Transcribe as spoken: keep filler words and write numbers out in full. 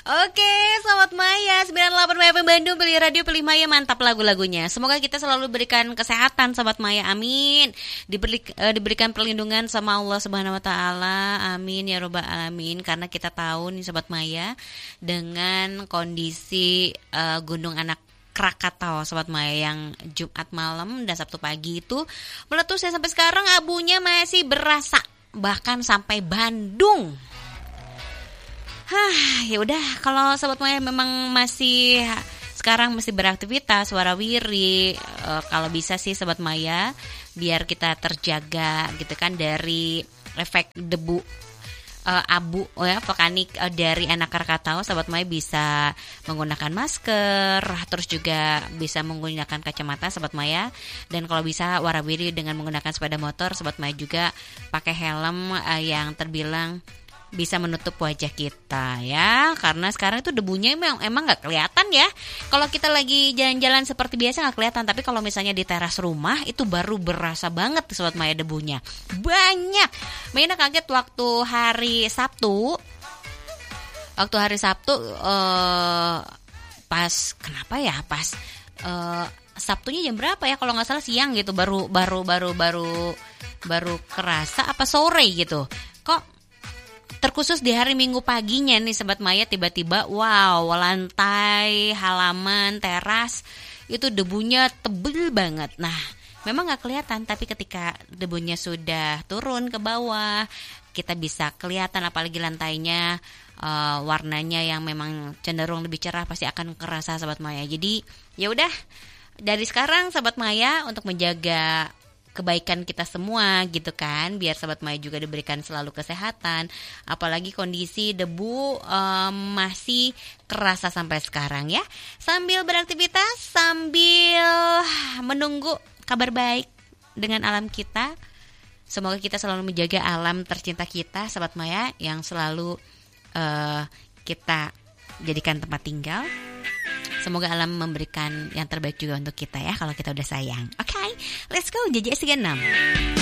Oke, Sobat Maya sembilan puluh delapan F M Bandung, pilih radio, pilih Maya, mantap lagu-lagunya. Semoga kita selalu berikan kesehatan Sobat Maya, amin. Diberi, uh, diberikan perlindungan sama Allah Subhanahu Wa Taala, amin ya robbal alamin. Karena kita tahu nih Sobat Maya, dengan kondisi uh, Gunung Anak Krakatau Sobat Maya yang Jumat malam dan Sabtu pagi itu meletus ya, sampai sekarang abunya masih berasa bahkan sampai Bandung. Hah, ya udah, kalau Sobat Maya memang masih sekarang masih beraktivitas warawiri, e, kalau bisa sih Sobat Maya biar kita terjaga gitu kan dari efek debu e, abu oh ya vulkanik e, dari Anak Krakatau. Sobat Maya bisa menggunakan masker, terus juga bisa menggunakan kacamata Sobat Maya, dan kalau bisa warawiri dengan menggunakan sepeda motor. Sobat Maya juga pakai helm e, yang terbilang bisa menutup wajah kita ya, karena sekarang itu debunya emang emang nggak kelihatan ya. Kalau kita lagi jalan-jalan seperti biasa nggak kelihatan, tapi kalau misalnya di teras rumah itu baru berasa banget Sobat Maya debunya banyak. Mainnya kaget waktu hari Sabtu, waktu hari Sabtu uh, pas kenapa ya pas uh, Sabtunya jam berapa ya, kalau nggak salah siang gitu, baru baru baru baru baru kerasa apa sore gitu. Kok terkhusus di hari Minggu paginya nih Sobat Maya, tiba-tiba wow, lantai, halaman, teras itu debunya tebel banget. Nah, memang gak kelihatan, tapi ketika debunya sudah turun ke bawah, kita bisa kelihatan, apalagi lantainya uh, warnanya yang memang cenderung lebih cerah, pasti akan kerasa Sobat Maya. Jadi ya udah, dari sekarang Sobat Maya untuk menjaga kebaikan kita semua gitu kan, biar Sobat Maya juga diberikan selalu kesehatan, apalagi kondisi debu um, masih kerasa sampai sekarang ya. Sambil beraktivitas, sambil menunggu kabar baik dengan alam kita, semoga kita selalu menjaga alam tercinta kita Sobat Maya, yang selalu uh, kita jadikan tempat tinggal. Semoga alam memberikan yang terbaik juga untuk kita ya, kalau kita udah sayang. Oke, okay, let's go J J S tiga puluh enam.